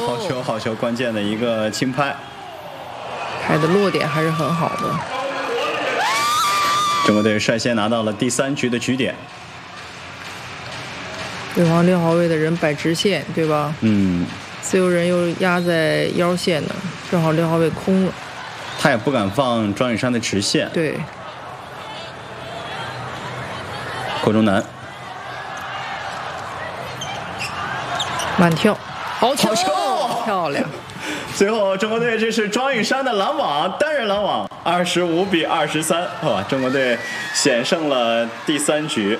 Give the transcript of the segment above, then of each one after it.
好球，好球！关键的一个轻拍， 开的落点还是很好的。 中国队率先拿到了第3局的局点。 对方6号位的人摆直线，对吧？自由人又压在腰线呢，正好6号位空了。 他也不敢放庄宇珊的直线。 对。 郭忠南， 慢跳，好球， 漂亮！最后，中国队这是庄宇珊的拦网，单人拦网，25比23，哇！中国队险胜了第3局。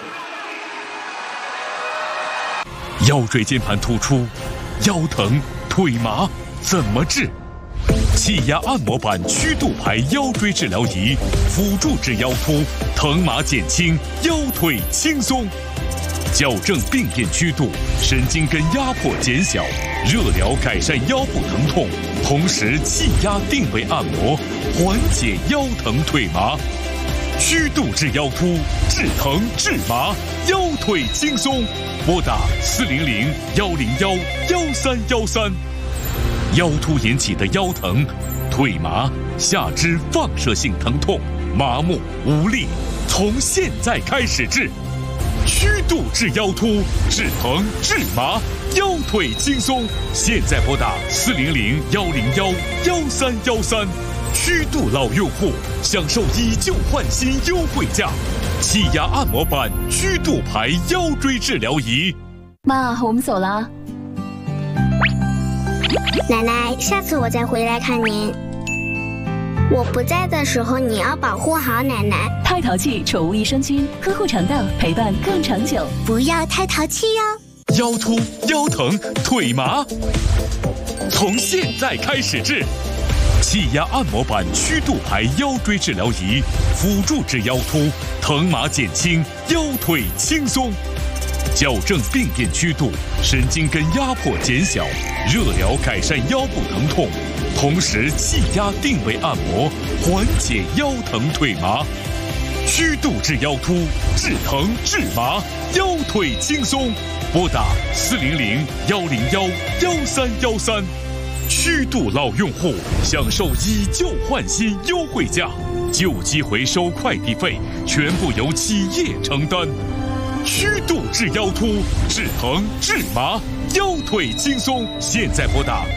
腰椎间盘突出，腰疼、腿麻怎么治？气压按摩板曲度牌腰椎治疗仪，辅助治腰突，疼麻减轻，腰腿轻松。矫正病变曲度，神经根压迫减小，热疗改善腰部疼痛，同时气压定位按摩，缓解腰疼腿麻。曲度治腰突，治疼治麻，腰腿轻松。拨打400-101-1313。腰突引起的腰疼、腿麻、下肢放射性疼痛、麻木、无力，从现在开始治。曲度治腰突，治疼治麻，腰腿轻松。现在拨打400-101-1313。曲度老用户享受以旧换新优惠价，气压按摩板曲度牌腰椎治疗仪。 妈，我们走了。 奶奶，下次我再回来看您。我不在的时候，你要保护好奶奶。 太淘气宠物益生菌，呵护肠道，陪伴更长久。 不要太淘气哟。 腰突、腰疼、腿麻，从现在开始治。气压按摩板曲度牌腰椎治疗仪，辅助治腰突，疼麻减轻，腰腿轻松。矫正病变曲度，神经根压迫减小，热疗改善腰部疼痛，同时气压定位按摩，缓解腰疼腿麻。曲度治腰突，治疼治麻，腰腿轻松。拨打400-101-1313。曲度老用户享受以旧换新优惠价，旧机回收快递费全部由企业承担。曲度治腰突，治疼治麻，腰腿轻松。现在拨打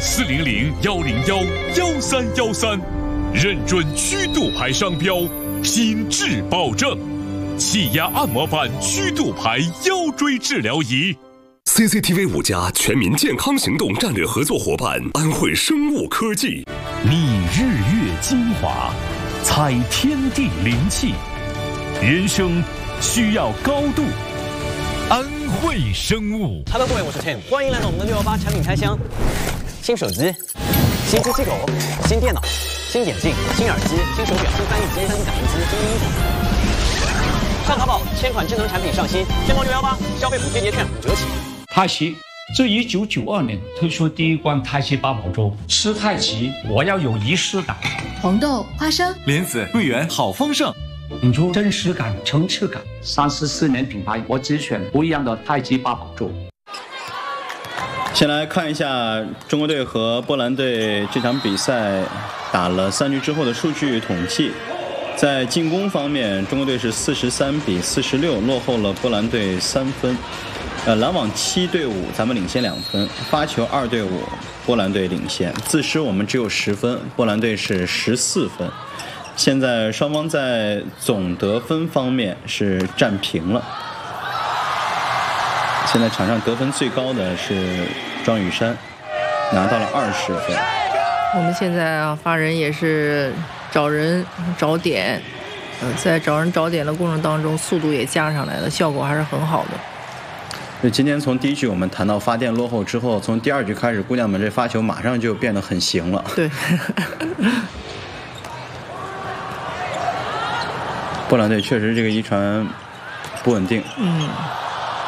400-101-1313，认准曲度牌商标，品质保证。气压按摩板曲度牌腰椎治疗仪。 CCTV 5家全民健康行动战略合作伙伴安徽生物科技， 觅日月精华，采天地灵气，人生需要高度。安徽生物。 Hello， 各位，我是 Tim， 欢迎来到我们的618产品开箱。新手机、新机器狗、新电脑、新眼镜、新耳机、新手表、新翻译机、新感应机、新衣服。上淘宝，1000款智能产品上新，天猫618消费补贴节券5折起。 太极自1992年推出第一罐太极八宝粥，吃太极我要有仪式感。 红豆、花生、 莲子、桂圆，好丰盛， 引出真实感、层次感。34年品牌，我只选不一样的太极八宝粥。 先来看一下中国队和波兰队这场比赛打了3局之后的数据统计。在进攻方面，中国队是43比46落后了波兰队3分。拦网7对5，咱们领先2分；发球2对5，波兰队领先；自失我们只有10分，波兰队是14分。现在双方在总得分方面是战平了。现在场上得分最高的是庄宇珊，拿到了20分。 我们现在啊，发人也是找人找点，在找人找点的过程当中，速度也加上来了，效果还是很好的。 就今天从第1局我们谈到发电落后之后，从第2局开始，姑娘们这发球马上就变得很行了。 对。 波兰队确实这个遗传不稳定。